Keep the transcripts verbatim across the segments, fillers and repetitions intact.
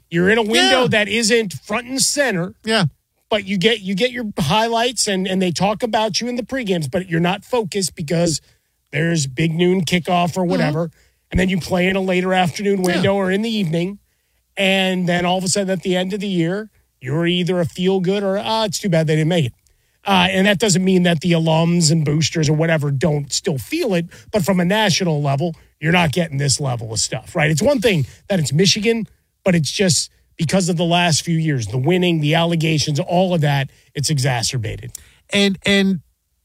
You're in a window Yeah. that isn't front and center. Yeah. But you get you get your highlights and, and they talk about you in the pregames, but you're not focused because there's big noon kickoff or whatever. Mm-hmm. And then you play in a later afternoon window yeah. or in the evening. And then all of a sudden at the end of the year, you're either a feel good or, ah, oh, it's too bad they didn't make it. Uh, and that doesn't mean that the alums and boosters or whatever don't still feel it. But from a national level, you're not getting this level of stuff, right? It's one thing that it's Michigan, but it's just because of the last few years, the winning, the allegations, all of that, it's exacerbated. And and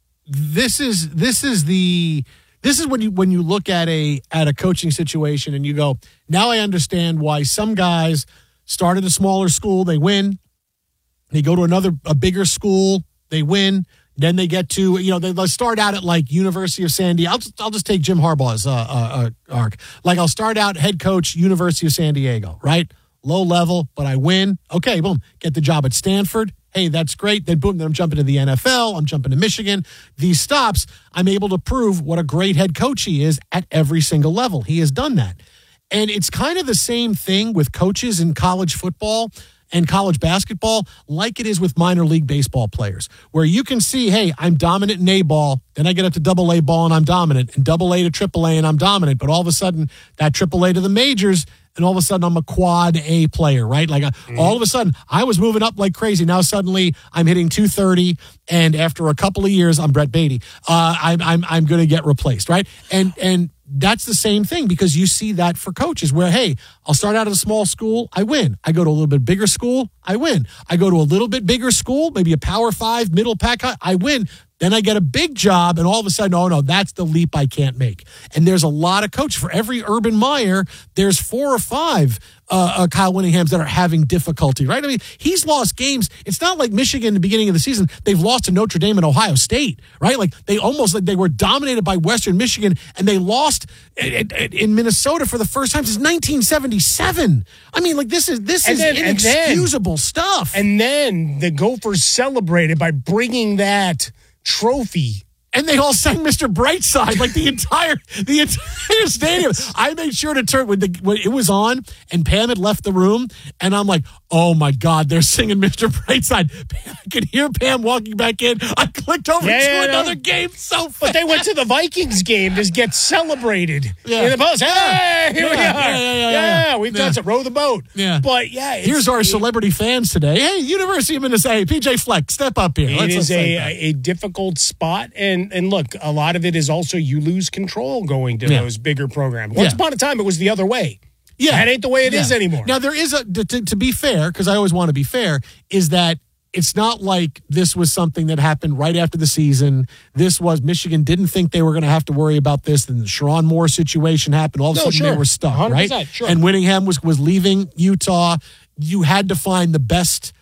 this is this is the this is when you when you look at a at a coaching situation and you go, now I understand why some guys start at a smaller school, they win, they go to another a bigger school, they win. Then they get to, you know, they, they start out at like University of San Diego. I'll just, I'll just take Jim Harbaugh's uh, uh, uh, arc. Like I'll start out head coach, University of San Diego, right? Low level, but I win. Okay, boom. Get the job at Stanford. Hey, that's great. Then boom, then I'm jumping to the N F L. I'm jumping to Michigan. These stops, I'm able to prove what a great head coach he is at every single level. He has done that. And it's kind of the same thing with coaches in college football and college basketball, like it is with minor league baseball players, where you can see, hey, I'm dominant in A ball, then I get up to double A ball and I'm dominant, and double A to triple A and I'm dominant, but all of a sudden that triple A to the majors, and all of a sudden I'm a quad A player, right? Like a, mm-hmm. all of a sudden I was moving up like crazy. Now suddenly I'm hitting two thirty, and after a couple of years, I'm Brett Beatty. Uh, I'm I'm I'm going to get replaced, right? And and. That's the same thing, because you see that for coaches where, hey, I'll start out at a small school, I win. I go to a little bit bigger school, I win. I go to a little bit bigger school, maybe a Power Five, middle pack, I win. Then I get a big job, and all of a sudden, oh, no, that's the leap I can't make. And there's a lot of coaches. For every Urban Meyer, there's four or five uh, uh, Kyle Winninghams that are having difficulty, right? I mean, he's lost games. It's not like Michigan in the beginning of the season. They've lost to Notre Dame and Ohio State, right? Like they almost like they were dominated by Western Michigan, and they lost in, in Minnesota for the first time since nineteen seventy-seven. I mean, like this is this and is then, inexcusable and then, stuff. And then the Gophers celebrated by bringing that trophy. And they all sang Mister Brightside, like the entire the entire stadium. I made sure to turn when, the, when it was on, and Pam had left the room, and I'm like, oh my God, they're singing Mister Brightside. I could hear Pam walking back in. I clicked over yeah, to yeah, another yeah. game so fast. But they went to the Vikings game to get celebrated yeah. in the post. Hey, here yeah. we are. Yeah, yeah, yeah, yeah, yeah we've yeah. done some row the boat. Yeah. But yeah. It's, Here's our it, celebrity fans today. Hey, University of Minnesota, hey, P J Fleck, step up here. It Let's, is let's a, a difficult spot. And, and look, a lot of it is also you lose control going to yeah. those bigger programs. Once yeah. upon a time, it was the other way. Yeah. That ain't the way it yeah. is anymore. Now, there is a, to, to be fair, because I always want to be fair, is that it's not like this was something that happened right after the season. This was, Michigan didn't think they were going to have to worry about this. Then the Sharon Moore situation happened. All of a no, sudden sure. they were stuck, one hundred percent, right? Sure. And Winningham was, was leaving Utah. You had to find the best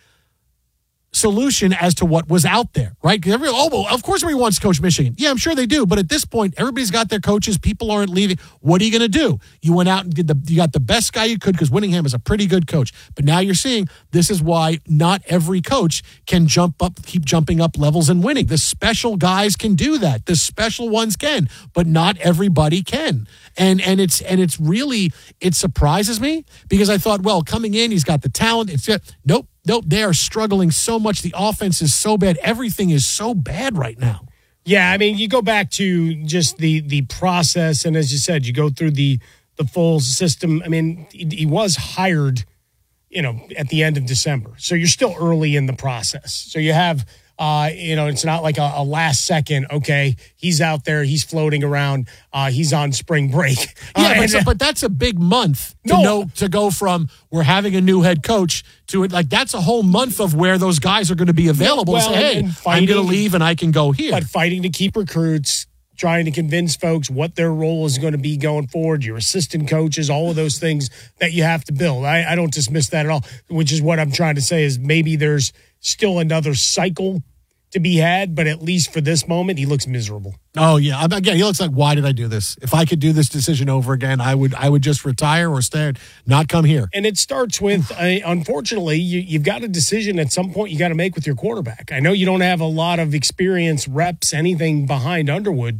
solution as to what was out there, right? Every, oh, well, of course everybody wants to coach Michigan. Yeah, I'm sure they do. But at this point, everybody's got their coaches. People aren't leaving. What are you going to do? You went out and did the, you got the best guy you could, because Winningham is a pretty good coach. But now you're seeing this is why not every coach can jump up, keep jumping up levels and winning. The special guys can do that. The special ones can, but not everybody can. And, and it's, and it's really, it surprises me, because I thought, well, coming in, he's got the talent. It's nope. Nope, they are struggling so much. The offense is so bad. Everything is so bad right now. Yeah, I mean, you go back to just the the process, and as you said, you go through the the full system. I mean, he, he was hired, you know, at the end of December, so you're still early in the process. So you have, uh, you know, it's not like a, a last second. Okay, he's out there, he's floating around, uh, he's on spring break. Yeah, uh, but, and, so, but that's a big month to no. know to go from we're having a new head coach to it. Like that's a whole month of where those guys are going to be available. Well, to say, hey, and fighting, I'm going to leave and I can go here. But fighting to keep recruits, trying to convince folks what their role is going to be going forward, your assistant coaches, all of those things that you have to build. I, I don't dismiss that at all, which is what I'm trying to say is maybe there's still another cycle to be had, but at least for this moment, he looks miserable. Oh yeah, again, he looks like, why did I do this? If I could do this decision over again, I would. I would just retire or stay, not come here. And it starts with, uh, unfortunately, you, you've got a decision at some point you got to make with your quarterback. I know you don't have a lot of experience, reps, anything behind Underwood,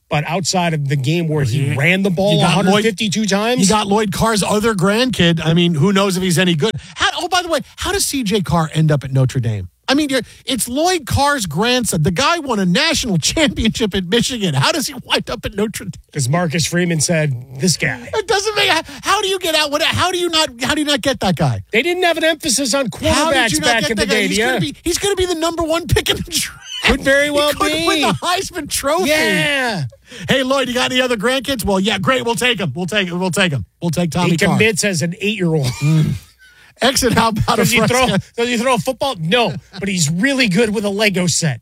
But outside of the game where he Yeah. ran the ball You got one hundred fifty-two times. You got Lloyd Carr's other grandkid. I mean, who knows if he's any good? How, oh, by the way, how does C J Carr end up at Notre Dame? I mean, you're, it's Lloyd Carr's grandson. The guy won a national championship at Michigan. How does he wind up at Notre Dame? Because Marcus Freeman said, this guy. It doesn't make. How do you get out? What? How do you not? How do you not get that guy? They didn't have an emphasis on How did you quarterbacks not back get in the that guy? day. He's Yeah. going to be. He's going to be the number one pick in the draft. Could very well he could be. win the Heisman Trophy. Yeah. Hey Lloyd, you got any other grandkids? Well, yeah, great. We'll take them. We'll take. We'll take them. We'll take Tommy He Carr. commits as an eight-year-old. Exit. How about a Does he throw? Fresca- Does he throw a football? No, but he's really good with a Lego set.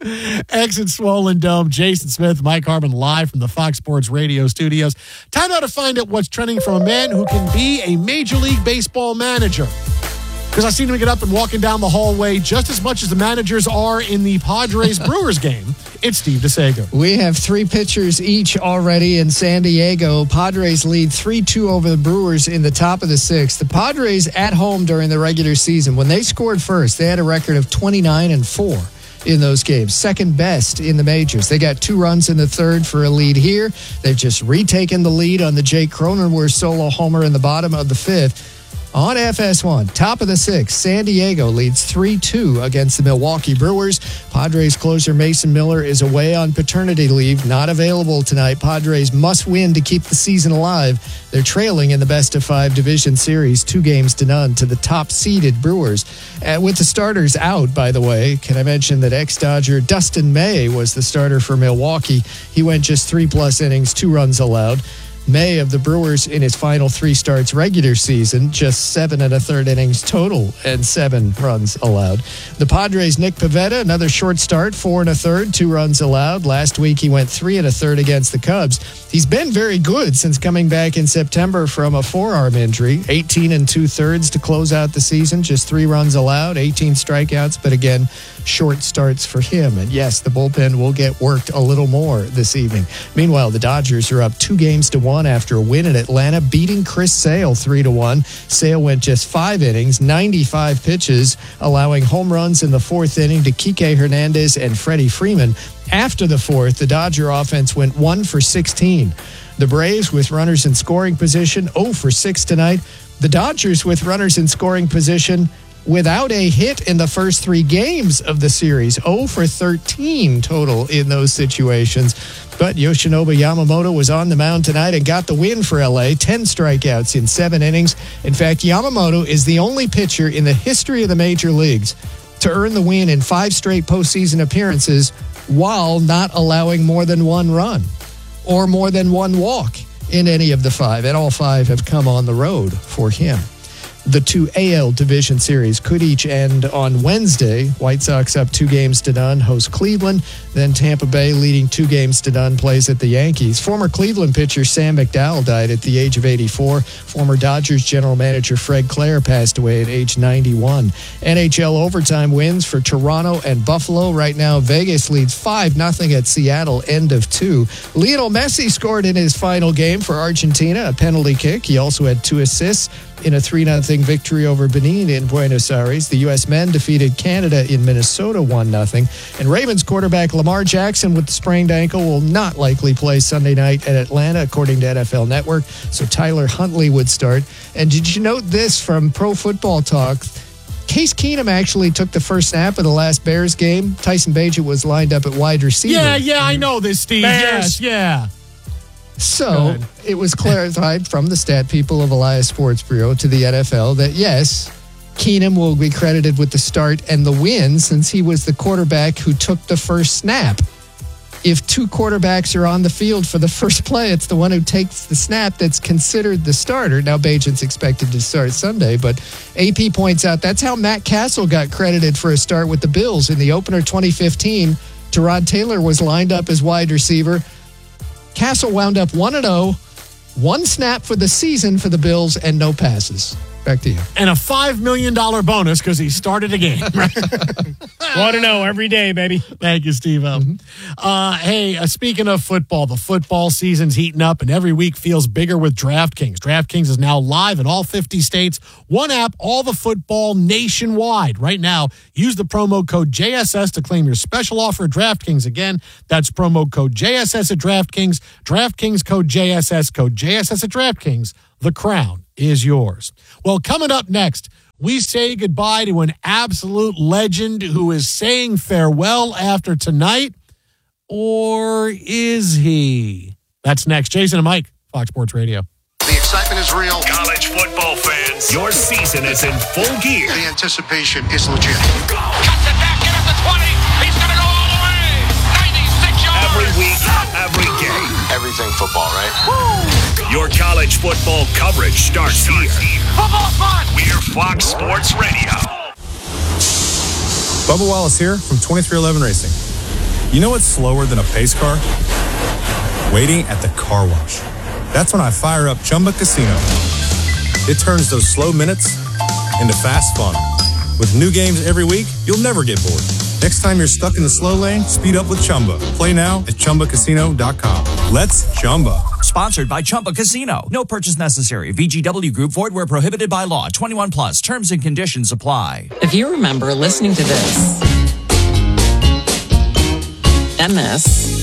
Exit Swollen Dome. Jason Smith, Mike Harmon, live from the Fox Sports Radio studios. Time now to find out what's trending from a man who can be a Major League Baseball manager. Because I seen him get up and walking down the hallway just as much as the managers are in the Padres-Brewers game. It's Steve DeSager. We have three pitchers each already in San Diego. Padres lead three two over the Brewers in the top of the sixth. The Padres at home during the regular season, when they scored first, they had a record of twenty-nine and four in those games. Second best in the majors. They got two runs in the third for a lead here. They've just retaken the lead on the Jake Cronenworth solo homer in the bottom of the fifth. On F S one, top of the sixth, San Diego leads three two against the Milwaukee Brewers. Padres closer Mason Miller is away on paternity leave, not available tonight. Padres must win to keep the season alive. They're trailing in the best of five division series, two games to none to the top-seeded Brewers. And with the starters out, by the way, can I mention that ex-Dodger Dustin May was the starter for Milwaukee. He went just three-plus innings, two runs allowed. May of the Brewers in his final three starts regular season, just seven and a third innings total and seven runs allowed. The Padres' Nick Pivetta, another short start, four and a third, two runs allowed. Last week he went three and a third against the Cubs. He's been very good since coming back in September from a forearm injury. eighteen and two thirds to close out the season, just three runs allowed, eighteen strikeouts, but again, short starts for him. And yes, the bullpen will get worked a little more this evening. Meanwhile, the Dodgers are up two games to one after a win in Atlanta, beating Chris Sale three to one. Sale went just five innings, ninety-five pitches, allowing home runs in the fourth inning to Kike Hernandez and Freddie Freeman. After the fourth, the Dodger offense went one for sixteen. The Braves with runners in scoring position, oh for six tonight. The Dodgers with runners in scoring position without a hit in the first three games of the series, oh for thirteen total in those situations. But Yoshinobu Yamamoto was on the mound tonight and got the win for L A, ten strikeouts in seven innings. In fact, Yamamoto is the only pitcher in the history of the major leagues to earn the win in five straight postseason appearances while not allowing more than one run or more than one walk in any of the five. And all five have come on the road for him. The two A L Division Series could each end on Wednesday. White Sox up two games to none, host Cleveland. Then Tampa Bay, leading two games to none, plays at the Yankees. Former Cleveland pitcher Sam McDowell died at the age of eighty-four. Former Dodgers general manager Fred Clare passed away at age ninety-one. N H L overtime wins for Toronto and Buffalo. Right now, Vegas leads five nothing at Seattle, end of two. Lionel Messi scored in his final game for Argentina, a penalty kick. He also had two assists in a three nothing victory over Benin in Buenos Aires. The U S men defeated Canada in Minnesota one nothing. And Ravens quarterback Lamar Jackson with the sprained ankle will not likely play Sunday night at Atlanta, according to N F L Network. So Tyler Huntley would start. And did you note this from Pro Football Talk? Case Keenum actually took the first snap of the last Bears game. Tyson Bagent was lined up at wide receiver. Yeah, yeah, I know this, Steve. Bears. Yes, yeah. So it was clarified from the stat people of Elias Sports Bureau to the N F L that, yes, Keenum will be credited with the start and the win since he was the quarterback who took the first snap. If two quarterbacks are on the field for the first play, it's the one who takes the snap that's considered the starter. Now, Bagent's expected to start Sunday, but A P points out that's how Matt Castle got credited for a start with the Bills. In the opener twenty fifteen, Tyrod Taylor was lined up as wide receiver. Castle wound up one and oh, one snap for the season for the Bills, and no passes. back to you. And a five million dollars bonus because he started a game. Want to know every day, baby. Thank you, Steve-O. Mm-hmm. Uh, hey, uh, speaking of football, the football season's heating up, and every week feels bigger with DraftKings. DraftKings is now live in all fifty states. One app, all the football nationwide. Right now, use the promo code J S S to claim your special offer at DraftKings. Again, that's promo code J S S at DraftKings. DraftKings code J S S, code J S S at DraftKings. The crown is yours. Well, coming up next, we say goodbye to an absolute legend who is saying farewell after tonight. Or is he? That's next. Jason and Mike, Fox Sports Radio. The excitement is real. College football fans, your season is in full gear. The anticipation is legit. Go! Cuts it back, get up to twenty. He's going to go all the way. ninety-six yards. Every week, every game. Everything football, right? Woo! Your college football coverage starts here. Football's fun. We're Fox Sports Radio. Bubba Wallace here from twenty-three eleven Racing. You know what's slower than a pace car? Waiting at the car wash. That's when I fire up Chumba Casino. It turns those slow minutes into fast fun. With new games every week, you'll never get bored. Next time you're stuck in the slow lane, speed up with Chumba. Play now at Chumba Casino dot com. Let's Chumba. Sponsored by Chumba Casino. No purchase necessary. V G W Group. Void where prohibited by law. twenty-one plus. Terms and conditions apply. If you remember listening to this and this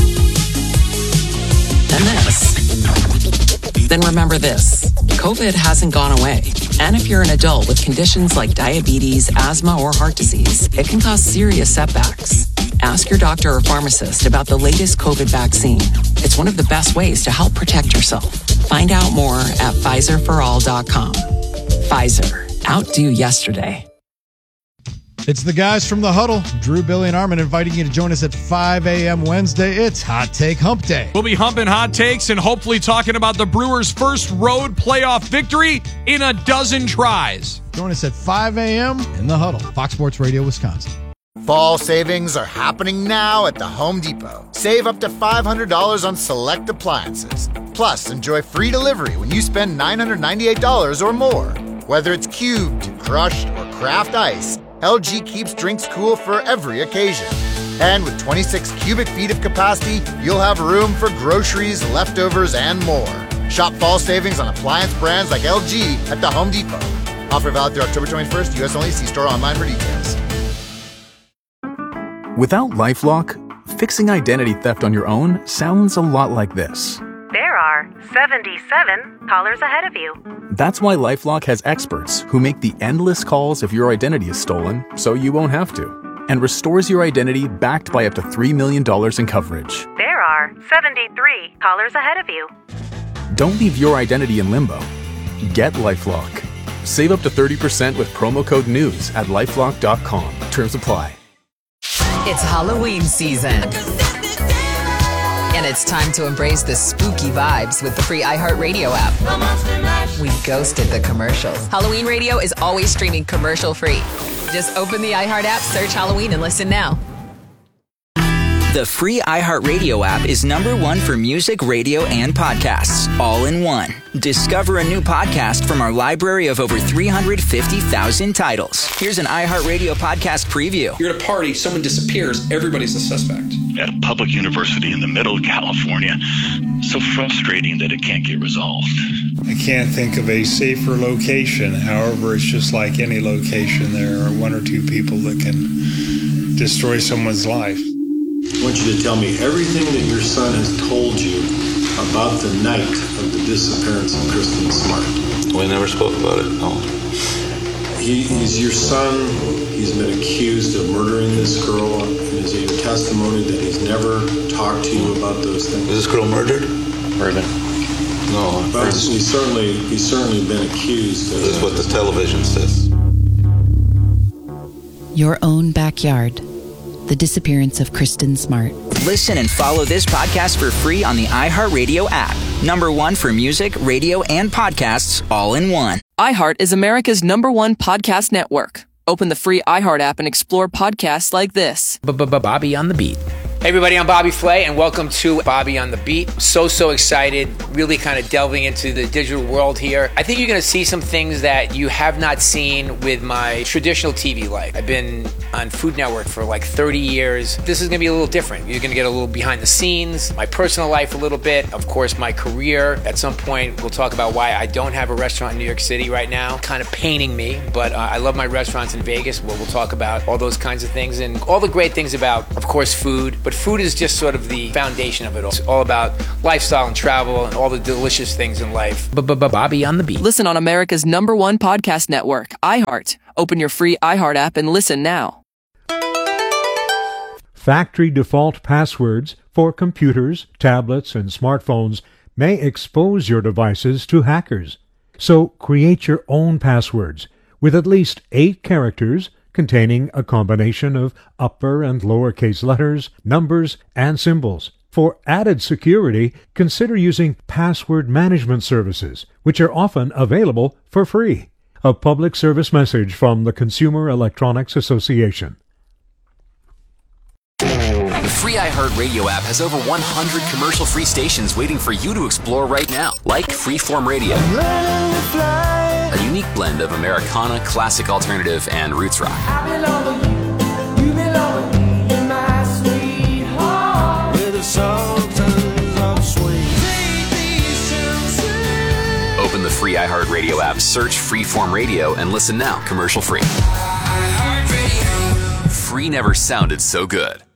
and this, then remember this. COVID hasn't gone away. And if you're an adult with conditions like diabetes, asthma, or heart disease, it can cause serious setbacks. Ask your doctor or pharmacist about the latest COVID vaccine. It's one of the best ways to help protect yourself. Find out more at Pfizer for all dot com. Pfizer. Outdo yesterday. It's the guys from the Huddle, Drew, Billy, and Armin, inviting you to join us at five a.m. Wednesday. It's Hot Take Hump Day. We'll be humping hot takes and hopefully talking about the Brewers' first road playoff victory in a dozen tries. Join us at five a.m. in the Huddle, Fox Sports Radio, Wisconsin. Fall savings are happening now at the Home Depot. Save up to five hundred dollars on select appliances. Plus, enjoy free delivery when you spend nine hundred ninety-eight dollars or more. Whether it's cubed, crushed, or craft ice, L G keeps drinks cool for every occasion. And with twenty-six cubic feet of capacity, you'll have room for groceries, leftovers, and more. Shop fall savings on appliance brands like L G at the Home Depot. Offer valid through October twenty-first, U S only. See store online for details. Without LifeLock, fixing identity theft on your own sounds a lot like this. There are seventy-seven callers ahead of you. That's why LifeLock has experts who make the endless calls if your identity is stolen, so you won't have to, and restores your identity backed by up to three million dollars in coverage. There are seventy-three callers ahead of you. Don't leave your identity in limbo. Get LifeLock. Save up to thirty percent with promo code NEWS at lifelock dot com. Terms apply. It's Halloween season. And it's time to embrace the spooky vibes with the free iHeartRadio app. We ghosted the commercials. Halloween Radio is always streaming commercial-free. Just open the iHeart app, search Halloween, and listen now. The free iHeartRadio app is number one for music, radio, and podcasts, all in one. Discover a new podcast from our library of over three hundred fifty thousand titles. Here's an iHeartRadio podcast preview. You're at a party, someone disappears, everybody's a suspect. At a public university in the middle of California, so frustrating that it can't get resolved. I can't think of a safer location. However, it's just like any location. There are one or two people that can destroy someone's life. I want you to tell me everything that your son has told you about the night of the disappearance of Kristen Smart. We never spoke about it, no. He, he's your son. He's been accused of murdering this girl. And is it your testimony that he's never talked to you about those things? Was this girl murdered? Murdered. No, but he's certainly, he's certainly been accused. This is what the television says. Your own backyard. The disappearance of Kristen Smart. Listen and follow this podcast for free on the iHeartRadio app. Number one for music, radio, and podcasts, all in one. iHeart is America's number one podcast network. Open the free iHeart app and explore podcasts like this. Bobby on the Beat. Hey everybody, I'm Bobby Flay, and welcome to Bobby on the Beat. So, so excited, really kind of delving into the digital world here. I think you're going to see some things that you have not seen with my traditional T V life. I've been on Food Network for like thirty years. This is going to be a little different. You're going to get a little behind the scenes, my personal life a little bit, of course my career. At some point, we'll talk about why I don't have a restaurant in New York City right now. Kind of paining me, but uh, I love my restaurants in Vegas. Well, we'll talk about all those kinds of things and all the great things about, of course, food. But food is just sort of the foundation of it all. It's all about lifestyle and travel and all the delicious things in life. Bobby on the Beat. Listen on America's number one podcast network, iHeart. Open your free iHeart app and listen now. Factory default passwords for computers, tablets, and smartphones may expose your devices to hackers. So create your own passwords with at least eight characters containing a combination of upper and lowercase letters, numbers, and symbols. For added security, consider using password management services, which are often available for free. A public service message from the Consumer Electronics Association. The free iHeartRadio app has over one hundred commercial-free stations waiting for you to explore right now, like Freeform Radio, a unique blend of Americana, classic alternative, and roots rock. Open the free iHeartRadio app, search Freeform Radio, and listen now, commercial-free. Free never sounded so good.